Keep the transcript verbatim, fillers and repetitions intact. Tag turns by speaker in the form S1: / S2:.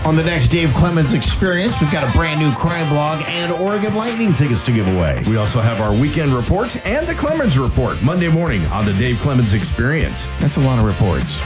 S1: On the next Dave Clemens Experience, we've got a brand new crime blog and Oregon Lightning tickets to give away.
S2: We also have our weekend report and the Clemens Report Monday morning on the Dave Clemens Experience.
S1: That's a lot of reports.